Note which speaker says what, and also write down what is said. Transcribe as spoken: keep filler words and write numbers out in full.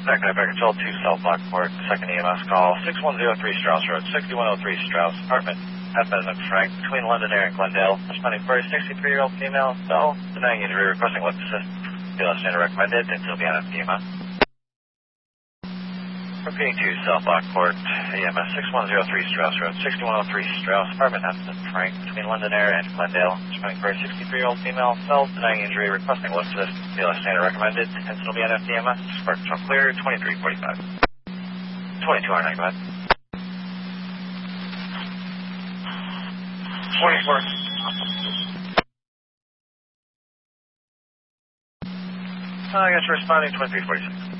Speaker 1: Back to back control two South Lockport, second E M S call, six one zero three Strauss Road, sixty-one oh three Strauss, apartment, F as in Frank, between London Air and Glendale, responding for a sixty-three-year-old female, cell, denying injury, requesting lift assist, feel standard recommended, until the end of the E M S. Repeating to South Lockport, E M S six one zero three Strauss Road, sixty-one oh three Strauss, apartment, F as in Frank, between London Air and Glendale, responding for a sixty-three-year-old female, cell, denying injury, requesting lift assist, feel standard recommended, until the end of the E M S. Spark control clear, twenty-three forty-five. twenty-two R nine, go ahead. twenty-four. Uh, I guess we're responding twenty-three forty-six.